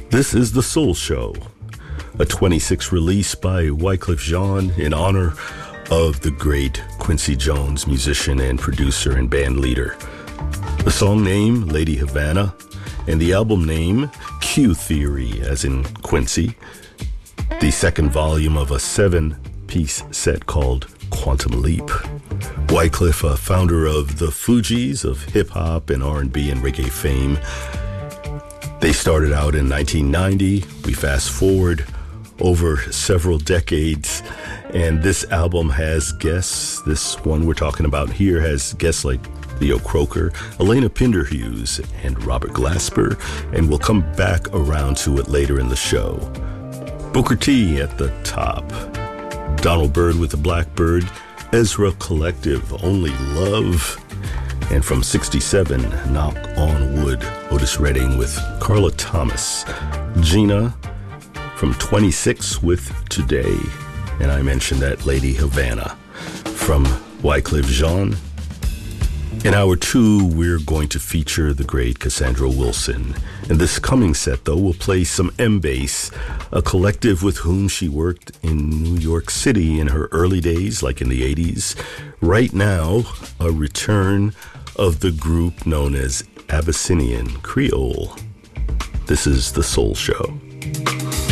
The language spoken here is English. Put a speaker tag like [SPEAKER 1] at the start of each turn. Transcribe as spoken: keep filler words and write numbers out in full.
[SPEAKER 1] This is The Soul Show, a twenty-six release by Wyclef Jean in honor of the great Quincy Jones, musician and producer and band leader. The song name, Lady Havana, and the album name, Q Theory, as in Quincy. The second volume of a seven-piece set called Quantum Leap. Wyclef, a founder of the Fugees of hip-hop and R and B and reggae fame. They started out in nineteen ninety. We fast forward over several decades, and this album has guests. This one we're talking about here has guests like Leo Croker, Elena Pinderhughes, and Robert Glasper, and we'll come back around to it later in the show. Booker T at the top, Donald Byrd with the Blackbird, Ezra Collective, Only Love, and from sixty-seven, Knock on Wood, Otis Redding with Carla Thomas, Gina from twenty-six with Today, and I mentioned that Lady Havana from Wyclef Jean. In hour two, we're going to feature the great Cassandra Wilson. In this coming set, though, we'll play some M-Bass, a collective with whom she worked in New York City in her early days, like in the eighties. Right now, a return of the group known as Abyssinian Creole. This is The Soul Show.